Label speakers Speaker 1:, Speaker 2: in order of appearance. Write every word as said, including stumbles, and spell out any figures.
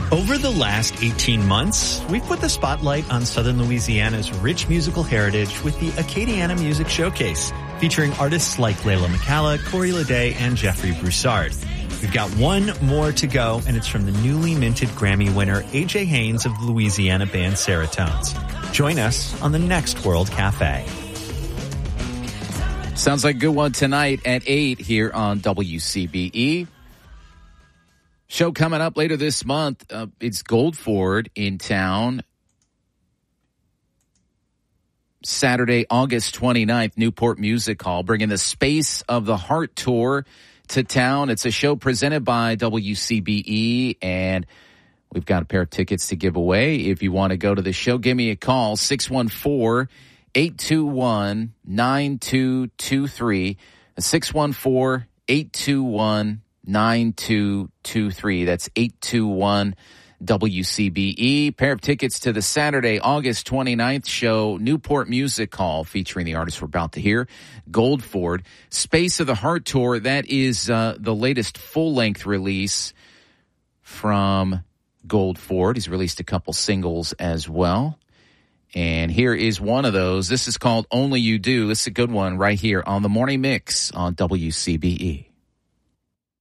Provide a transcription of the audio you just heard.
Speaker 1: Over the last eighteen months, we've put the spotlight on Southern Louisiana's rich musical heritage with the Acadiana Music Showcase, featuring artists like Layla McCalla, Corey Leday, and Jeffrey Broussard. We've got one more to go, and it's from the newly minted Grammy winner A J Haynes of the Louisiana band Seratones. Join us on the next World Cafe.
Speaker 2: Sounds like a good one tonight at eight here on W C B E. Show coming up later this month. Uh, it's Goldford in town. Saturday, August twenty-ninth, Newport Music Hall, bringing the Space of the Heart Tour to town. It's a show presented by W C B E, and we've got a pair of tickets to give away. If you want to go to the show, give me a call, six one four, eight two one, nine two two three, six one four, eight two one, nine two two three. That's eight two one W C B E. Pair of tickets to the Saturday, August twenty-ninth show, Newport Music Hall, featuring the artists we're about to hear, Goldford. Space of the Heart Tour, that is uh, the latest full-length release from Goldford. He's released a couple singles as well. And here is one of those. This is called Only You Do. This is a good one right here on the Morning Mix on W C B E.